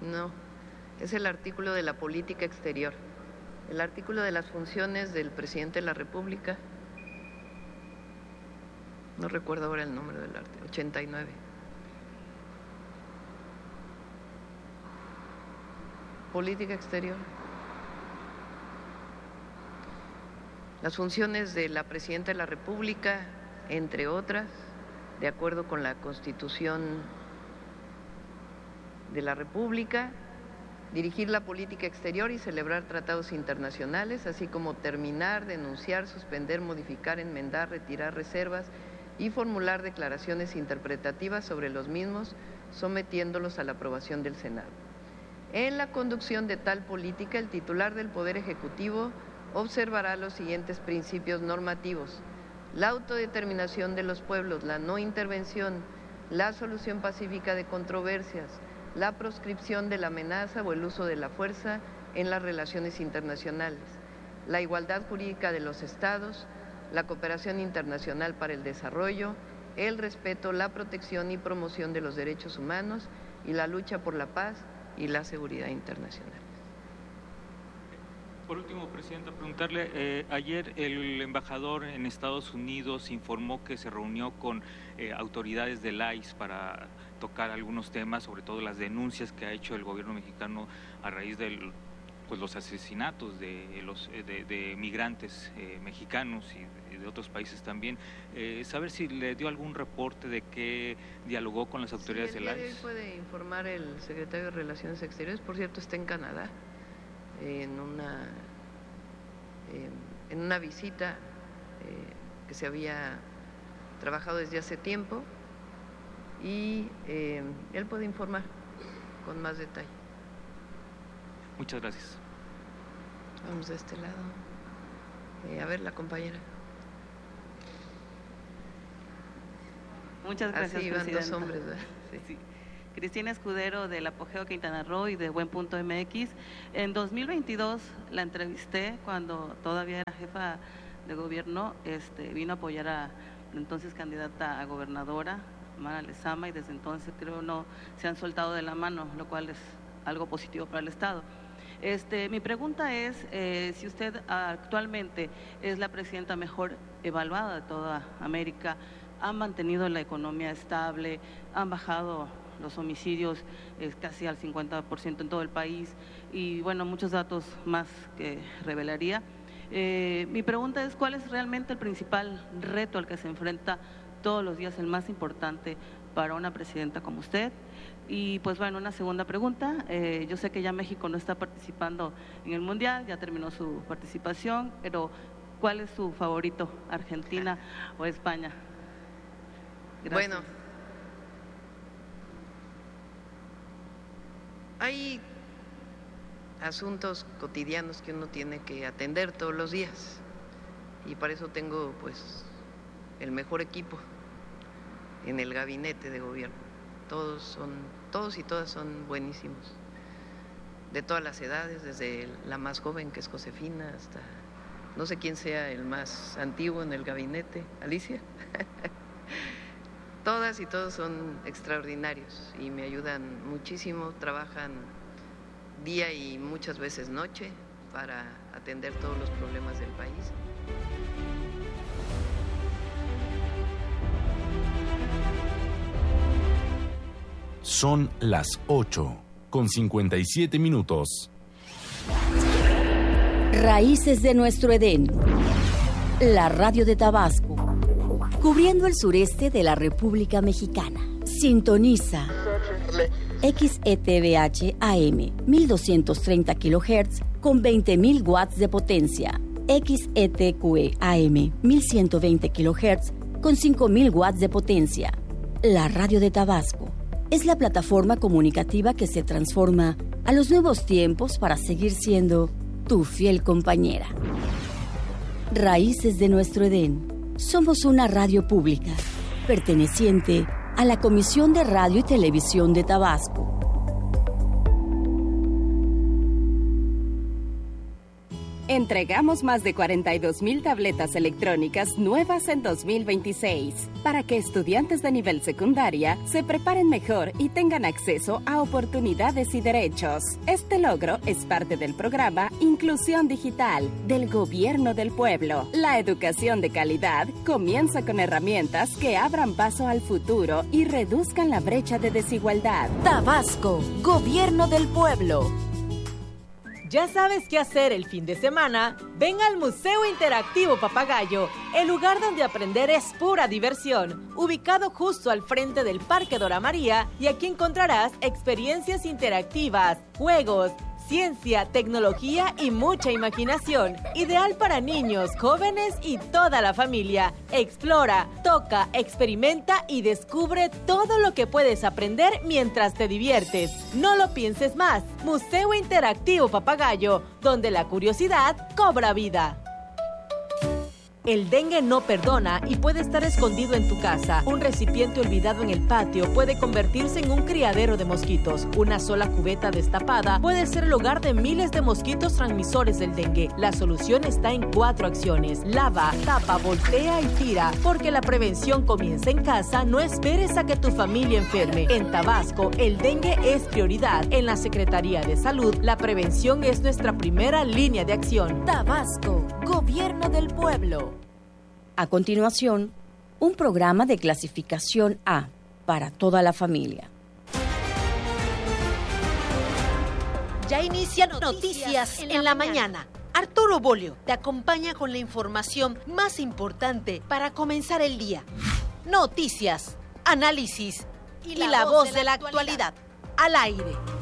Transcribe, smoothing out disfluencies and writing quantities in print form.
No, es el artículo de la política exterior, el artículo de las funciones del presidente de la República. No recuerdo ahora el número del artículo, 89. Política exterior. Las funciones de la Presidenta de la República, entre otras, de acuerdo con la Constitución de la República, dirigir la política exterior y celebrar tratados internacionales, así como terminar, denunciar, suspender, modificar, enmendar, retirar reservas y formular declaraciones interpretativas sobre los mismos, sometiéndolos a la aprobación del Senado. En la conducción de tal política, el titular del Poder Ejecutivo observará los siguientes principios normativos: la autodeterminación de los pueblos, la no intervención, la solución pacífica de controversias, la proscripción de la amenaza o el uso de la fuerza en las relaciones internacionales, la igualdad jurídica de los estados, la cooperación internacional para el desarrollo, el respeto, la protección y promoción de los derechos humanos y la lucha por la paz y la seguridad internacional. Por último, Presidenta, preguntarle, ayer el embajador en Estados Unidos informó que se reunió con autoridades del ICE para tocar algunos temas, sobre todo las denuncias que ha hecho el gobierno mexicano a raíz de los asesinatos de migrantes mexicanos y de otros países también. Saber si le dio algún reporte de que dialogó con las autoridades del ICE. Hoy puede informar el secretario de Relaciones Exteriores, por cierto, está en Canadá, en una visita que se había trabajado desde hace tiempo, y él puede informar con más detalle. Muchas gracias. Vamos de este lado. A ver, la compañera. Muchas gracias, Así van Presidenta. dos hombres, ¿verdad? Sí. Sí. Cristina Escudero, del Apogeo Quintana Roo y de Buen.mx. En 2022 la entrevisté cuando todavía era jefa de gobierno, vino a apoyar a la entonces candidata a gobernadora, Mara Lezama, y desde entonces creo no se han soltado de la mano, lo cual es algo positivo para el Estado. Mi pregunta es si usted actualmente es la presidenta mejor evaluada de toda América, han mantenido la economía estable, han bajado los homicidios casi al 50% en todo el país y bueno, muchos datos más que revelaría. Mi pregunta es, ¿cuál es realmente el principal reto al que se enfrenta todos los días, el más importante para una presidenta como usted? Y pues bueno, una segunda pregunta, yo sé que ya México no está participando en el Mundial, ya terminó su participación, pero ¿cuál es su favorito, Argentina o España? Gracias. Bueno, hay asuntos cotidianos que uno tiene que atender todos los días y para eso tengo pues el mejor equipo en el gabinete de gobierno. Todos y todas son buenísimos, de todas las edades, desde la más joven, que es Josefina, hasta no sé quién sea el más antiguo en el gabinete, Alicia. Todas y todos son extraordinarios y me ayudan muchísimo, trabajan día y muchas veces noche para atender todos los problemas del país. Son las 8:57. Raíces de nuestro Edén. La radio de Tabasco, cubriendo el sureste de la República Mexicana. Sintoniza XETVH AM 1230 kHz con 20.000 watts de potencia. XETQE AM 1120 kHz con 5.000 watts de potencia. La radio de Tabasco es la plataforma comunicativa que se transforma a los nuevos tiempos para seguir siendo tu fiel compañera. Raíces de nuestro Edén. Somos una radio pública, perteneciente a la Comisión de Radio y Televisión de Tabasco. Entregamos más de 42,000 tabletas electrónicas nuevas en 2026 para que estudiantes de nivel secundaria se preparen mejor y tengan acceso a oportunidades y derechos. Este logro es parte del programa Inclusión Digital del Gobierno del Pueblo. La educación de calidad comienza con herramientas que abran paso al futuro y reduzcan la brecha de desigualdad. Tabasco, Gobierno del Pueblo. ¿Ya sabes qué hacer el fin de semana? Ven al Museo Interactivo Papagayo, el lugar donde aprender es pura diversión, ubicado justo al frente del Parque Dora María, y aquí encontrarás experiencias interactivas, juegos, ciencia, tecnología y mucha imaginación. Ideal para niños, jóvenes y toda la familia. Explora, toca, experimenta y descubre todo lo que puedes aprender mientras te diviertes. No lo pienses más. Museo Interactivo Papagayo, donde la curiosidad cobra vida. El dengue no perdona y puede estar escondido en tu casa. Un recipiente olvidado en el patio puede convertirse en un criadero de mosquitos. Una sola cubeta destapada puede ser el hogar de miles de mosquitos transmisores del dengue. La solución está en 4 acciones. Lava, tapa, voltea y tira. Porque la prevención comienza en casa, no esperes a que tu familia enferme. En Tabasco, el dengue es prioridad. En la Secretaría de Salud, la prevención es nuestra primera línea de acción. Tabasco, Gobierno del Pueblo. A continuación, un programa de clasificación A para toda la familia. Ya inicia Noticias en la mañana. Arturo Bolio te acompaña con la información más importante para comenzar el día. Noticias, análisis y la voz de la actualidad. Al aire.